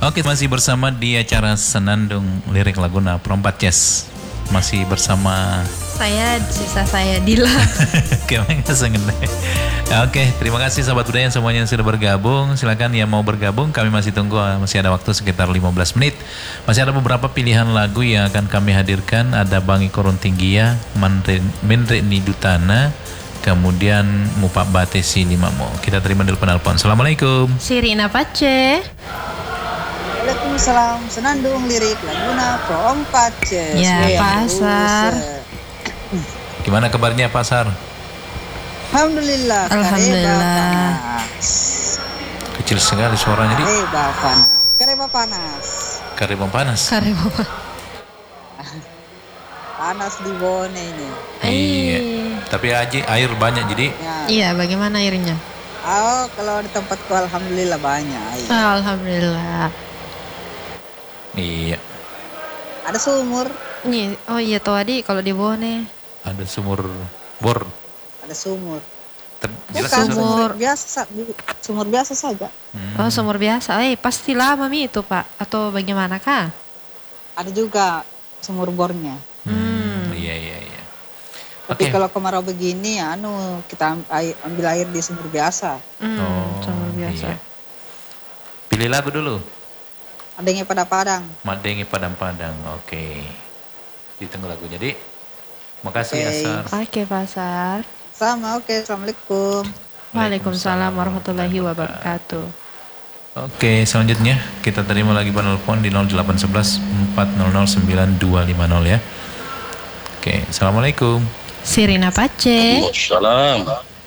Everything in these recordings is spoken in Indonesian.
Oke, masih bersama di acara Senandung Lirik Laguna Perempat Jazz. Masih bersama sisa saya Dila. Oke, terima kasih sahabat budaya semuanya yang sudah bergabung. Silakan yang mau bergabung, kami masih tunggu, masih ada waktu sekitar 15 menit. Masih ada beberapa pilihan lagu yang akan kami hadirkan. Ada Bangi Korontinggia, Menre Nidutana, kemudian Mupak Batesi Limamo. Kita terima dulu penelpon. Assalamualaikum. Sirina Pace. Waalaikumsalam. Senandung Lirik Laguna Perempat Jazz. Ya, Pasar. Gimana kabarnya Pasar? Alhamdulillah. Alhamdulillah. Kecil sekali suaranya di. Kareba panas. Kareba panas. Panas di Bone ini. Iya. Tapi air banyak jadi. Ya. Iya, bagaimana airnya? Oh, kalau di tempatku alhamdulillah banyak air. Alhamdulillah. Iya. Ada sumur. Nih, oh iya tadi kalau di Bone. Ada sumur bor. Ada sumur. Jelas Bukan sumur sumur biasa saja. Oh, sumur biasa. Pasti lama itu, Pak. Atau bagaimana kah? Ada juga sumur bornya. Iya. Tapi kalau kemarau begini, kita ambil air di sumur biasa. Sumur biasa. Iya. Pilih lagu dulu. Adanya Padang-Padang. Madengi Padang-Padang. Oke. Ditunggu lagu jadi. Makasih Asar. Oke, Pasar. Sama, oke. Assalamualaikum. Waalaikumsalam warahmatullahi wabarakatuh. Oke, selanjutnya kita terima lagi penelpon di 0811 400 9250 ya. Oke, Assalamualaikum. Sirina Pace. Waalaikumsalam.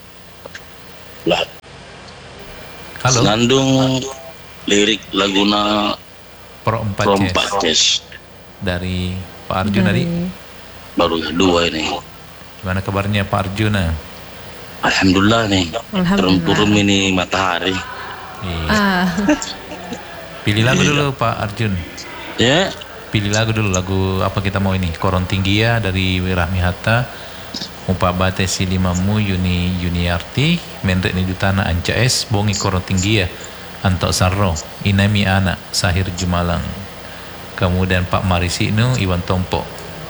Halo. Senandung Lirik Laguna Perempat Jazz. Dari Pak Arjuna tadi. Baru kedua ini. Gimana kabarnya Pak Arjuna? Alhamdulillah nih. Turun-turun ini matahari. Iya. Pilih lagu dulu Pak Arjun. Ya. Pilih lagu dulu, lagu apa kita mau ini? Korontinggia dari Rahmi Hatta, Mupak Batesi Limamu, Yuniarti, Menre Nidutana Anca S, Bongi Korontinggia, Antok Sarro, Inami Anak, Sahir Jumalang. Kemudian Pak Marisinu, Iwan Tompo.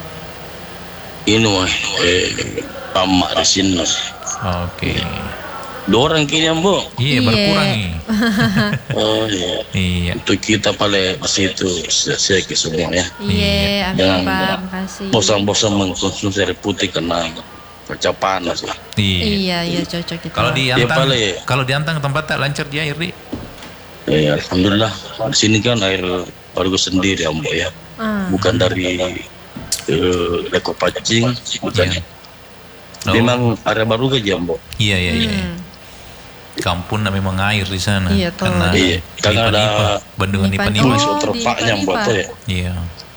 Ini Pak di sini. Oke. Dua orang kini Bu. Iya, berkurang nih. Oh iya. Iya. Untuk kita paling masih itu saya ke semua ya. Iya, amin Jangan Pak, makasih. bosan-bosan mengkonsumsi air putih karena cuaca panas. Iya. Iya, cocok itu. Kalau di Antang tempat tak lancar dia air di. Alhamdulillah. Di sini kan air baru sendiri Ambo ya. Bukan dari Leko Pacing, bukan. Memang area baru aja Ambo. Iya. Kampung memang air di sana. Iya, karena ada bendungan Nipa-Nipa. Terpaknya Ambo tuh ya. Iya.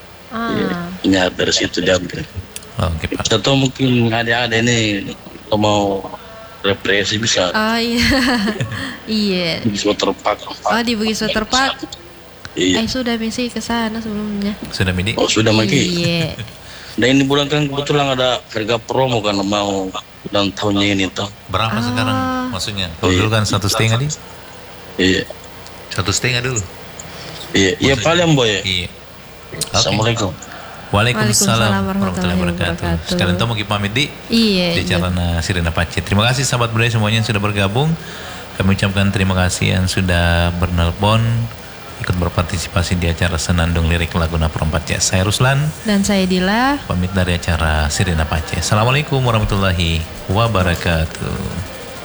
Ini dari situ diambil. Oke Pak. Atau mungkin ada ini mau represi bisa. Oh iya. Iya. Bugis Waterpark. Oh, di Bugis Waterpark. Iya. Sudah misi ke sana sebelumnya. Sudah Midi? Oh, sudah Maki. Iya. Dan ini bulan kan kebetulan ada harga promo kan mau ulang tahunnya ini tuh. Berapa sekarang maksudnya? Kalau dulu kan 1,5 nih? Iya. 1,5 dulu? Iya paling Boy. Iya. Assalamualaikum. Waalaikumsalam warahmatullahi wabarakatuh. Sekalian itu mau pamit di acara Sirina Pace. Terima kasih sahabat budaya semuanya yang sudah bergabung. Kami ucapkan terima kasih yang sudah bernelpon, ikut berpartisipasi di acara Senandung Lirik Laguna Perempat Jazz. Saya Ruslan dan saya Dila. Pamit dari acara Sirina Pace. Assalamualaikum warahmatullahi wabarakatuh.